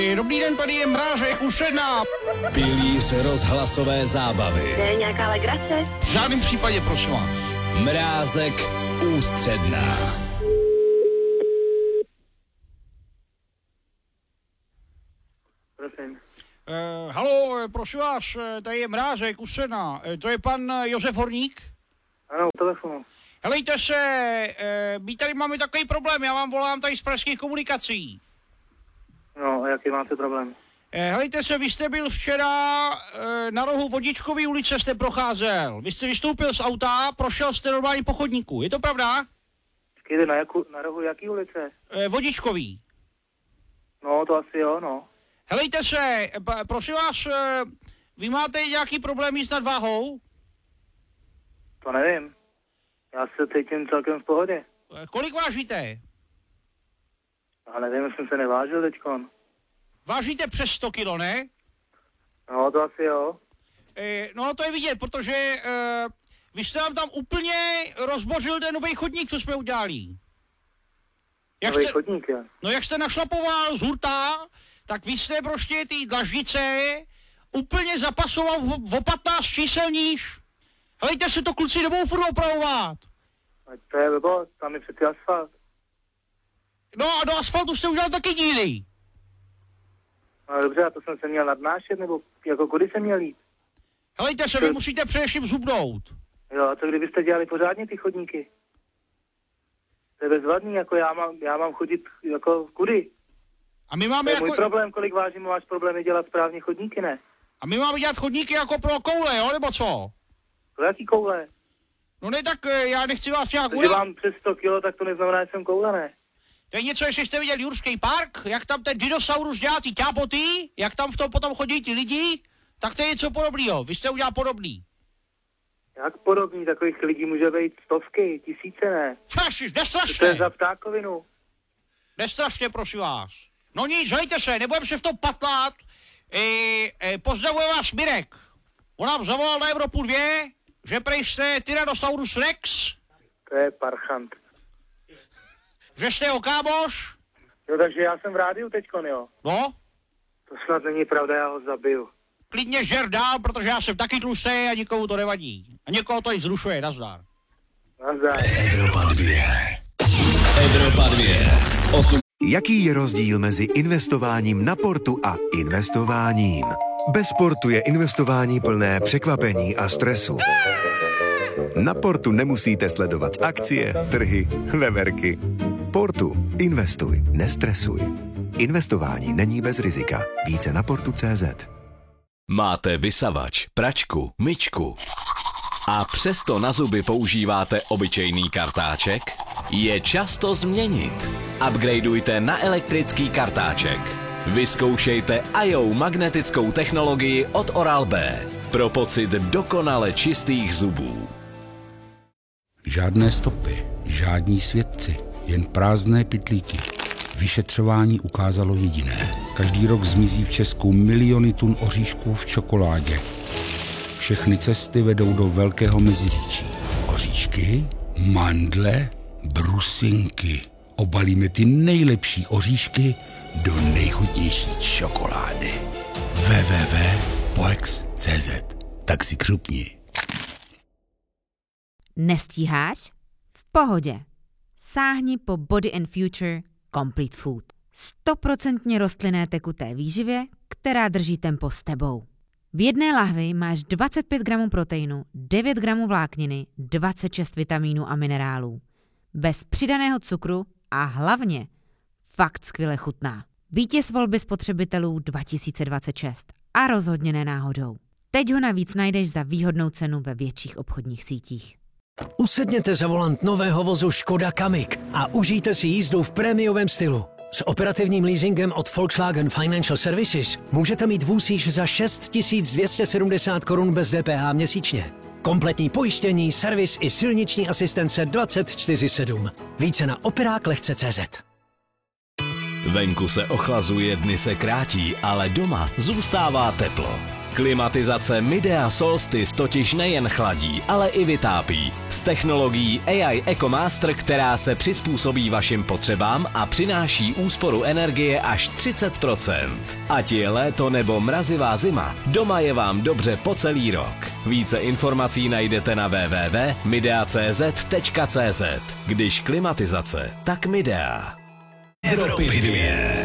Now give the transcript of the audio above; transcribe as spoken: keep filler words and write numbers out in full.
Dobrý den, tady je Mrážek, Ušena. Pilíř rozhlasové zábavy. Je nějaká legrace? V žádném případě, prosím vás. Mrázek, Ústředná. Prosím. Uh, halo, prosím vás, tady je Mrázek, Ušena. Uh, to je pan Josef Horník? Ano, u telefonu. Helejte se, uh, my tady máme takový problém, já vám volám tady z pražských komunikací. No, a jaký máte problém? Helejte se, vy jste byl včera e, na rohu Vodičkový ulice, jste procházel. Vy jste vystoupil z auta, prošel jste normálně po chodníku. Je to pravda? Skýde, na, jaku, na rohu jaký ulice? E, Vodičkový. No, to asi jo, no. Helejte se, p- prosím vás, e, vy máte nějaký problémy s nadváhou? To nevím. Já se cítím celkem v pohodě. E, kolik vážíte? Já nevím, jsem se nevážil teďkon. Vážíte přes sto kilo, ne? No, to asi jo. E, no, to je vidět, protože e, vy jste nám tam úplně rozbořil ten nový chodník, co jsme udělali. Jak Nový jste, chodník, je. No jak jste našlapoval z hurta, tak vy jste prostě ty dlaždice úplně zapasoval o patnáct čísel níž. Helejte se, to kluci nebudou furt opravovat. Ať to je blbo, tam je přeci asfalt. No a do asfaltu jste udělal taky díry. No dobře, a to jsem se měl nadnášet, nebo jako kudy jsem měl jít? Helejte se, vy musíte především zhubnout. Jo, a co kdybyste dělali pořádně ty chodníky? To je bezvadný, jako já mám, já mám chodit jako kudy. A my To máme je jako... můj problém, kolik vážím, máš problém je dělat správně chodníky, ne? A my máme dělat chodníky jako pro koule, jo, nebo co? To jaký koule? No ne, tak eh, já nechci vás nějak Když udat. mám přes sto kilo, tak to neznamená, že jsem koule, ne? To je něco, jestli jste viděl Jurský park, jak tam ten dinosaurus dělá ty ťápoty, jak tam v tom potom chodí ti lidi, tak to je něco podobného. Vy jste udělal podobný. Jak podobný, takových lidí může být stovky, tisíce, ne? Čašiš, To je nestrašte, za ptákovinu. nestrašte, prosím vás. No nic, hejte se, nebudeme se v tom patlat. E, e, pozdravuje vás Mirek. On nám zavolal na Evropu dvě, že prej jste Tyrannosaurus Rex, To je parchant. že jste jeho kámoš. Jo, takže já jsem v rádiu teďkon, jo. No, To snad není pravda, já ho zabiju. klidně žer dál, protože já jsem taky tlustý a nikomu to nevadí. A někoho to i zrušuje, nazdar. Nazdar. Evropa dvě. Evropa dvě. Osm. Jaký je rozdíl mezi investováním na portu a investováním? Bez portu je investování plné překvapení a stresu. Na portu nemusíte sledovat akcie, trhy, veverky. Portu. Investuj, nestresuj. Investování není bez rizika. Více na portu tečka cé zet. Máte vysavač, pračku, myčku a přesto na zuby používáte obyčejný kartáček? Je čas to změnit. Upgradeujte na elektrický kartáček. Vyzkoušejte í ó magnetickou technologii od Oral-B pro pocit dokonale čistých zubů. Žádné stopy, žádní svědci, jen prázdné pytlíky. Vyšetřování ukázalo jediné. Každý rok zmizí v Česku miliony tun oříšků v čokoládě. Všechny cesty vedou do Velkého Meziříčí. Oříšky, mandle, brusinky. Obalíme ty nejlepší oříšky do nejchutnější čokolády. w w w tečka poex tečka cé zet. Tak si křupni. Nestíháš? V pohodě. Sáhni po Body and Future Complete Food. Stoprocentně rostlinné tekuté výživě, která drží tempo s tebou. V jedné lahvi máš dvacet pět gramů proteinu, devět gramů vlákniny, dvacet šest vitamínů a minerálů. Bez přidaného cukru a hlavně fakt skvěle chutná. Vítěz volby spotřebitelů dva tisíce dvacet šest a rozhodně ne náhodou. Teď ho navíc najdeš za výhodnou cenu ve větších obchodních sítích. Usedněte za volant nového vozu Škoda Kamiq a užijte si jízdu v prémiovém stylu. S operativním leasingem od Volkswagen Financial Services můžete mít vůz již za šest tisíc dvě stě sedmdesát korun bez D P H měsíčně. Kompletní pojištění, servis i silniční asistence dvacet čtyři sedm. Více na operák lehce tečka cé zet. Venku se ochlazuje, dny se krátí, ale doma zůstává teplo. Klimatizace Midea Solstice totiž nejen chladí, ale i vytápí. S technologií A I EcoMaster, která se přizpůsobí vašim potřebám a přináší úsporu energie až třicet procent. Ať je léto nebo mrazivá zima, doma je vám dobře po celý rok. Více informací najdete na w w w tečka midea tečka c z tečka c z. Když klimatizace, tak Midea. Evropy dvě.